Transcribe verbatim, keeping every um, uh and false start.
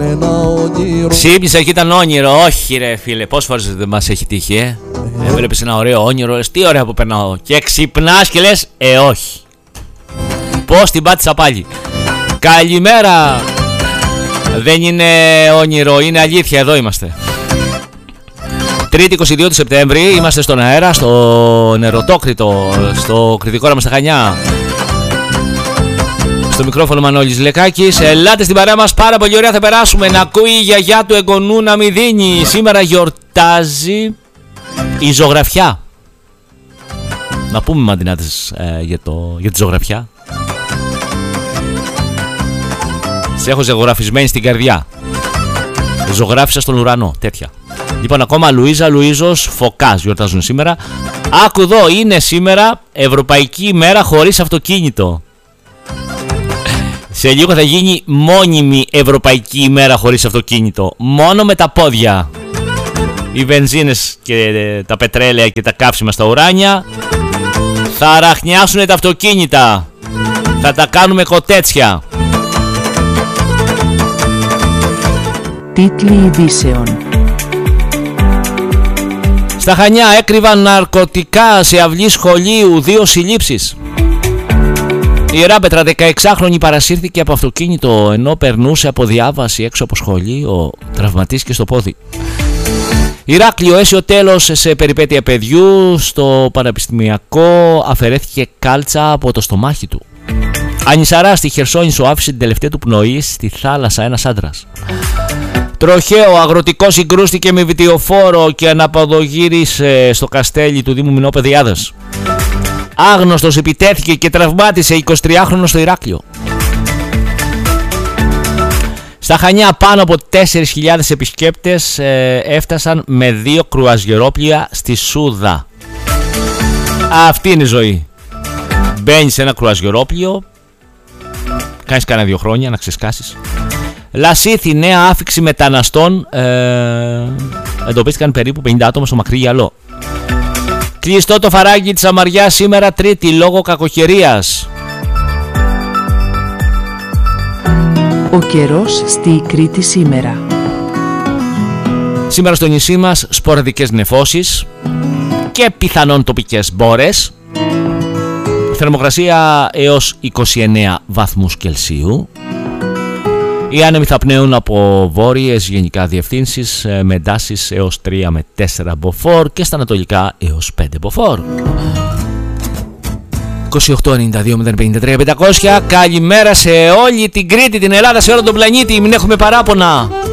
Ξύπνησα και ήταν όνειρο. Όχι ρε φίλε, πόσες φορές δεν μας έχει τύχει, ε? Έβλεπες ένα ωραίο όνειρο, λες τι ωραία που περνάω. Και ξυπνάς και λες ε όχι. Πώς την πάτησα πάλι. Καλημέρα. Δεν είναι όνειρο, είναι αλήθεια, εδώ είμαστε. Τρίτη είκοσι δύο του Σεπτέμβρη, είμαστε στον αέρα, στο νεροτόκριτο, στο Κρητικόρα μας στα Χανιά. Στο μικρόφωνο Μανώλης Λεκάκης. Ελάτε στην παρέα μας, πάρα πολύ ωραία θα περάσουμε. Να ακούει η γιαγιά του εγγονού να μην δίνει. Σήμερα γιορτάζει η ζωγραφιά. Να πούμε μαντινάτες ε, για, το, για τη ζωγραφιά. Σε έχω ζωγραφισμένη στην καρδιά. Ζωγράφισα στον ουρανό, τέτοια. Λοιπόν, ακόμα Λουίζα, Λουίζος, Φωκάς γιορτάζουν σήμερα. Άκου εδώ, είναι σήμερα Ευρωπαϊκή ημέρα χωρίς αυτοκίνητο. Σε λίγο θα γίνει μόνιμη Ευρωπαϊκή ημέρα χωρίς αυτοκίνητο. Μόνο με τα πόδια. Οι βενζίνες και τα πετρέλαια και τα καύσιμα στα ουράνια θα αραχνιάσουν τα αυτοκίνητα. Θα τα κάνουμε κοτέτσια. Τίτλοι ειδήσεων. Στα Χανιά έκρυβαν ναρκωτικά σε αυλή σχολείου, δύο συλλήψεις. Η Ράπετρα δεκαεξάχρονη παρασύρθηκε από αυτοκίνητο ενώ περνούσε από διάβαση έξω από σχολείο, τραυματίστηκε στο πόδι. Ηράκλειο, αίσιο τέλος σε περιπέτεια παιδιού. Στο πανεπιστημιακό αφαιρέθηκε κάλτσα από το στομάχι του. Ανισαρά στη Χερσόνησο άφησε την τελευταία του πνοή στη θάλασσα ένας άντρας. Τροχαίο αγροτικό συγκρούστηκε με βιτιοφόρο και αναποδογύρισε στο καστέλι του Δήμου Μινό Παιδιάδας. Άγνωστος επιτέθηκε και τραυμάτισε εικοσιτριάχρονο στο Ηράκλειο. Στα Χανιά πάνω από τέσσερις χιλιάδες επισκέπτες ε, έφτασαν με δύο κρουαζιερόπλια στη Σούδα. Αυτή είναι η ζωή. Μπαίνεις σε ένα κρουαζιερόπλιο, κάνεις κάνα δύο χρόνια να ξεσκάσεις. Λασίθι, νέα άφιξη μεταναστών. ε, Εντοπίστηκαν περίπου πενήντα άτομα στο μακρύ γυαλό. Κλειστό το φαράγγι της Αμαριάς σήμερα Τρίτη λόγω κακοκαιρίας. Ο καιρός στη Κρήτη σήμερα. Σήμερα στο νησί μας σποραδικές νεφώσεις και πιθανόν τοπικές μπόρες. Θερμοκρασία έως είκοσι εννέα βαθμούς Κελσίου. Οι άνεμοι θα πνέουν από βόρειες γενικά διευθύνσεις με εντάσεις έως τρία με τέσσερα μποφόρ και στα ανατολικά έως πέντε μποφόρ. είκοσι οκτώ ενενήντα δύο μηδέν πενήντα τρία πεντακόσια. Καλημέρα σε όλη την Κρήτη, την Ελλάδα, σε όλο τον πλανήτη. Μην έχουμε παράπονα.